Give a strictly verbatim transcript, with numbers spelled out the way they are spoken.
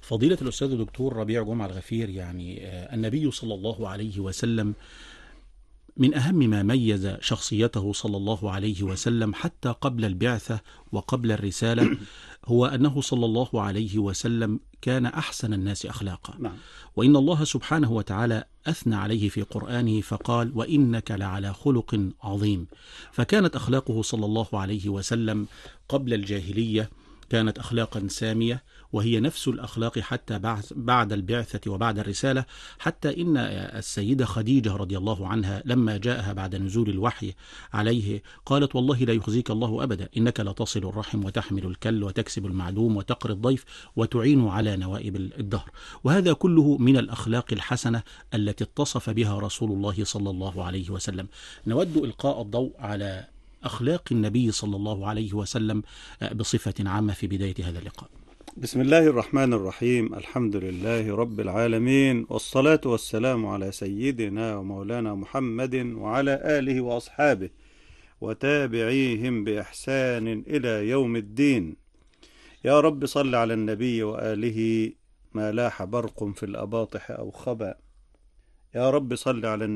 فضيلة الأستاذ الدكتور ربيع جمعة الغفير، يعني آه، النبي صلى الله عليه وسلم من أهم ما ميز شخصيته صلى الله عليه وسلم حتى قبل البعثة وقبل الرسالة هو أنه صلى الله عليه وسلم كان أحسن الناس أخلاقا. نعم. وإن الله سبحانه وتعالى أثنى عليه في قرآنه فقال: وإنك لعلى خلق عظيم. فكانت أخلاقه صلى الله عليه وسلم قبل الجاهلية كانت أخلاقا سامية، وهي نفس الأخلاق حتى بعد البعثة وبعد الرسالة، حتى إن السيدة خديجة رضي الله عنها لما جاءها بعد نزول الوحي عليه قالت: والله لا يخزيك الله أبدا، إنك لتصل الرحم وتحمل الكل وتكسب المعدوم وتقري الضيف وتعين على نوائب الدهر. وهذا كله من الأخلاق الحسنة التي اتصف بها رسول الله صلى الله عليه وسلم. نود إلقاء الضوء على أخلاق النبي صلى الله عليه وسلم بصفة عامة في بداية هذا اللقاء. بسم الله الرحمن الرحيم. الحمد لله رب العالمين، والصلاة والسلام على سيدنا ومولانا محمد وعلى آله وأصحابه وتابعيهم بإحسان إلى يوم الدين. يا رب صل على النبي وآله ما لاح برق في الأباطح أو خبا. يا رب صل على النبي